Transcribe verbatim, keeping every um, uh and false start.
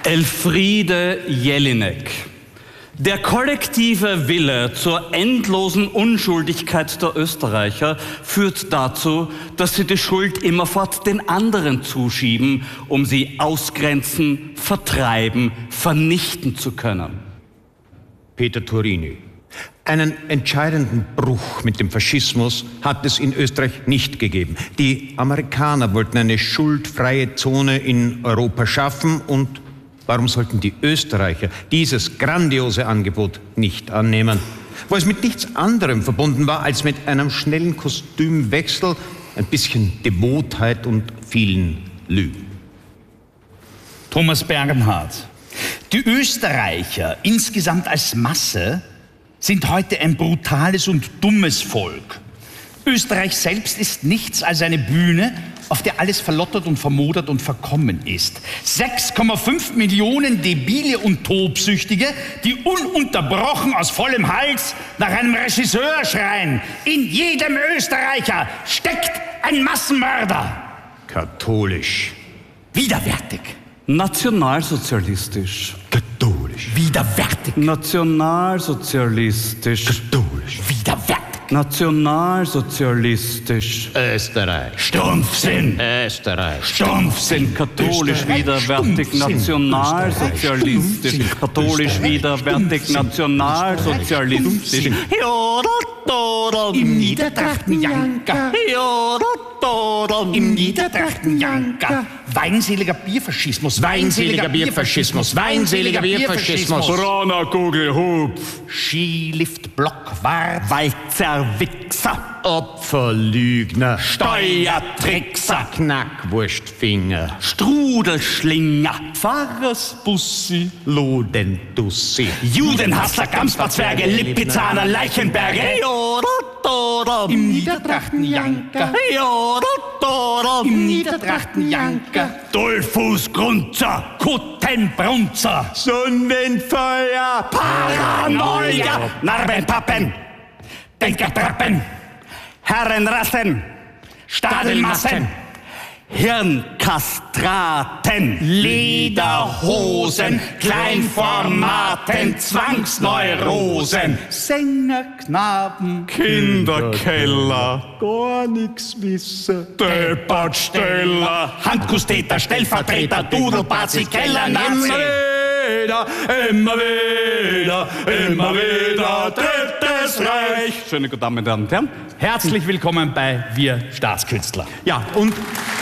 Elfriede Jelinek. Der kollektive Wille zur endlosen Unschuldigkeit der Österreicher führt dazu, dass sie die Schuld immerfort den anderen zuschieben, um sie ausgrenzen, vertreiben, vernichten zu können. Peter Turini. Einen entscheidenden Bruch mit dem Faschismus hat es in Österreich nicht gegeben. Die Amerikaner wollten eine schuldfreie Zone in Europa schaffen und warum sollten die Österreicher dieses grandiose Angebot nicht annehmen? Wo es mit nichts anderem verbunden war als mit einem schnellen Kostümwechsel, ein bisschen Devotheit und vielen Lügen. Thomas Bernhard. Die Österreicher insgesamt als Masse sind heute ein brutales und dummes Volk. Österreich selbst ist nichts als eine Bühne, auf der alles verlottert und vermodert und verkommen ist. sechs Komma fünf Millionen Debile und Tobsüchtige, die ununterbrochen aus vollem Hals nach einem Regisseur schreien. In jedem Österreicher steckt ein Massenmörder. Katholisch. Widerwärtig. Nationalsozialistisch. Katholisch. Widerwärtig. Nationalsozialistisch. Katholisch. Widerwärtig. Nationalsozialistisch. Österreich. Stumpfsinn. Österreich. Stumpfsinn, katholisch widerwärtig, nationalsozialistisch. Katholisch widerwärtig, nationalsozialistisch. Im Niedertrachtenjanker. Im Niedertrachtenjanker. Weinseliger Bierfaschismus. Weinseliger Bierfaschismus. Weinseliger Bierfaschismus. Brauner Kugelhub. Skilift, Blockwart. Walzer, Wichser. Opferlügner. Steuertrickser. Knackwurstfinger. Strudelschlinger. Pfarrersbussi. Lodendussi. Judenhassler, Gamsbarzwerge, Lipizzaner, Leichenberge. Im Niedertrachtenjanker. Im Niedertrachtenjanker. Dollfuß, Grunzer. Kuttenbrunzer. Sonnenfeuer. Paranoia. Narbenpappen. Denkertrappen. Herrenrassen. Stadelmassen. Hirnkastraten. Lederhosen. Kleinformaten. Zwangsneurosen. Sängerknaben. Kinderkeller. Gar nix wissen. Deppertsteller. Handkusstäter, Stellvertreter, Dudelbazi, Keller, Nazi. Wieder, immer wieder, immer wieder, drittes Reich. Schöne guten Damen und Herren. Herzlich willkommen bei Wir Staatskünstler. Ja, und